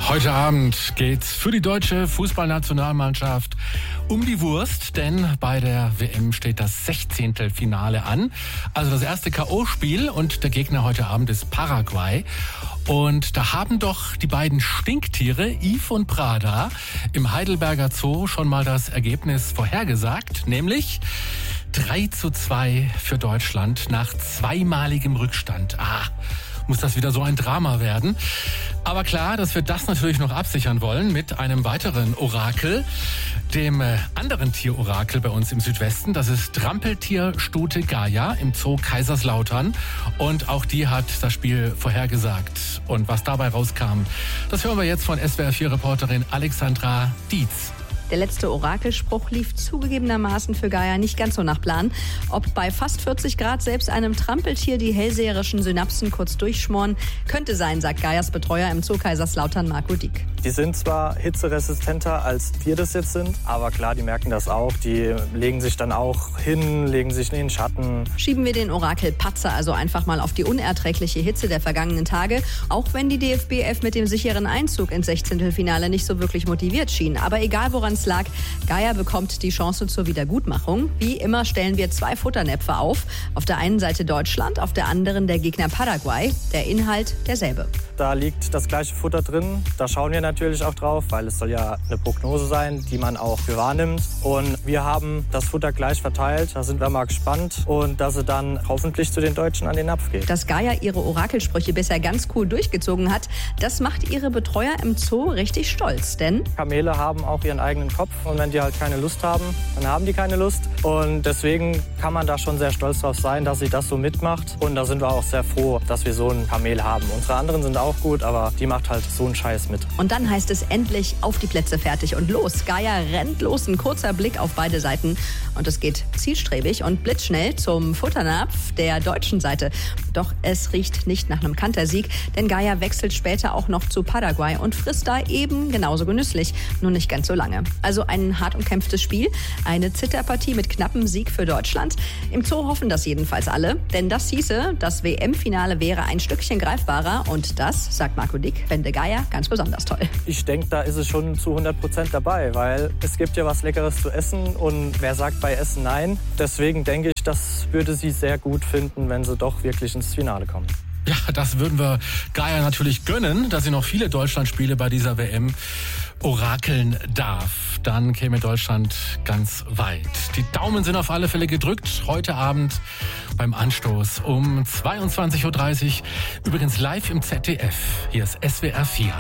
Heute Abend geht's für die deutsche Fußballnationalmannschaft um die Wurst, denn bei der WM steht das 16. Finale an. Also das erste K.O.-Spiel und der Gegner heute Abend ist Paraguay. Und da haben doch die beiden Stinktiere, Yves und Prada, im Heidelberger Zoo schon mal das Ergebnis vorhergesagt, nämlich 3:2 für Deutschland nach zweimaligem Rückstand. Muss das wieder so ein Drama werden. Aber klar, dass wir das natürlich noch absichern wollen mit einem weiteren Orakel, dem anderen Tierorakel bei uns im Südwesten. Das ist Trampeltierstute Gaia im Zoo Kaiserslautern. Und auch die hat das Spiel vorhergesagt. Und was dabei rauskam, das hören wir jetzt von SWR4-Reporterin Alexandra Dietz. Der letzte Orakelspruch lief zugegebenermaßen für Gaia nicht ganz so nach Plan. Ob bei fast 40 Grad selbst einem Trampeltier die hellseherischen Synapsen kurz durchschmoren, könnte sein, sagt Gaias Betreuer im Zoo Kaiserslautern, Marco Dieck. Die sind zwar hitzeresistenter, als wir das jetzt sind, aber klar, die merken das auch. Die legen sich dann auch hin, legen sich in den Schatten. Schieben wir den Orakelpatzer also einfach mal auf die unerträgliche Hitze der vergangenen Tage, auch wenn die DFB 11 mit dem sicheren Einzug ins 16. Finale nicht so wirklich motiviert schien. Aber egal woran es lag, Gaia bekommt die Chance zur Wiedergutmachung. Wie immer stellen wir 2 Futternäpfe auf. Auf der einen Seite Deutschland, auf der anderen der Gegner Paraguay. Der Inhalt derselbe. Da liegt das gleiche Futter drin. Da schauen wir natürlich auch drauf, weil es soll ja eine Prognose sein, die man auch für wahrnimmt. Und wir haben das Futter gleich verteilt. Da sind wir mal gespannt. Und dass sie dann hoffentlich zu den Deutschen an den Napf geht. Dass Gaia ihre Orakelsprüche bisher ganz cool durchgezogen hat, das macht ihre Betreuer im Zoo richtig stolz. Denn Kamele haben auch ihren eigenen Kopf. Und wenn die halt keine Lust haben, dann haben die keine Lust. Und deswegen kann man da schon sehr stolz drauf sein, dass sie das so mitmacht. Und da sind wir auch sehr froh, dass wir so ein Kamel haben. Unsere anderen sind auch gut, aber die macht halt so einen Scheiß mit. Und dann heißt es endlich auf die Plätze, fertig und los. Gaia rennt los, ein kurzer Blick auf beide Seiten. Und es geht zielstrebig und blitzschnell zum Futternapf der deutschen Seite. Doch es riecht nicht nach einem Kantersieg, denn Gaia wechselt später auch noch zu Paraguay und frisst da eben genauso genüsslich, nur nicht ganz so lange. Also ein hart umkämpftes Spiel, eine Zitterpartie mit knappem Sieg für Deutschland. Im Zoo hoffen das jedenfalls alle, denn das hieße, das WM-Finale wäre ein Stückchen greifbarer und das, sagt Marco Dieck, fände Gaia ganz besonders toll. Ich denke, da ist es schon zu 100% dabei, weil es gibt ja was Leckeres zu essen und wer sagt bei Essen nein? Deswegen denke ich, das würde sie sehr gut finden, wenn sie doch wirklich ins Finale kommen. Ja, das würden wir Gaia natürlich gönnen, dass sie noch viele Deutschlandspiele bei dieser WM orakeln darf. Dann käme Deutschland ganz weit. Die Daumen sind auf alle Fälle gedrückt. Heute Abend beim Anstoß um 22:30 Uhr. Übrigens live im ZDF. Hier ist SWR 4.